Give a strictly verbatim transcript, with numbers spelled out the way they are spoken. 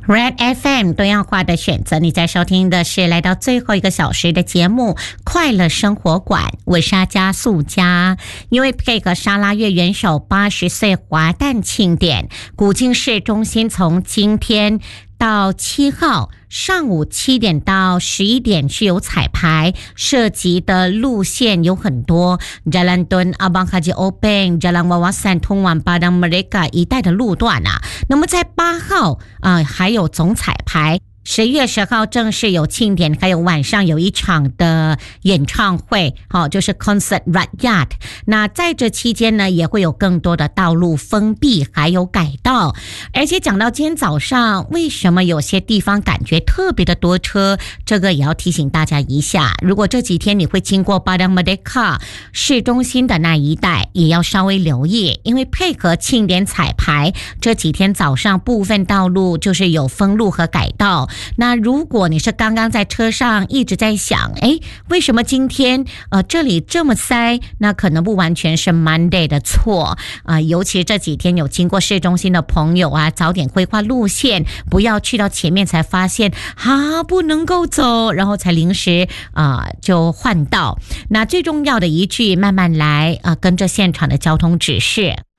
Red F M 多样化的选择，你在收听的是来到最后一个小时的节目快乐生活馆，我是阿加素佳。因为配合沙拉越元首八十岁华诞庆典，古晋市中心从今天到七号上午七点到十一点是有彩排，涉及的路线有很多 Jalan Tun Abang Haji Openg Jalan Wawasan 通往巴当 Merdeka 一带的路段啊。那么在八号啊、呃、还有总彩排，十月十号正式有庆典，还有晚上有一场的演唱会，好、哦，就是 Concert Rakyat。那在这期间呢，也会有更多的道路封闭，还有改道。而且讲到今天早上，为什么有些地方感觉特别的多车？这个也要提醒大家一下。如果这几天你会经过巴当 Merdeka 市中心的那一带，也要稍微留意，因为配合庆典彩排，这几天早上部分道路就是有封路和改道。那如果你是刚刚在车上一直在想，诶，为什么今天呃这里这么塞？那可能不完全是 Monday 的错啊、呃，尤其这几天有经过市中心的朋友啊，早点规划路线，不要去到前面才发现啊不能够走，然后才临时啊、呃、就换道。那最重要的一句，慢慢来啊、呃，跟着现场的交通指示。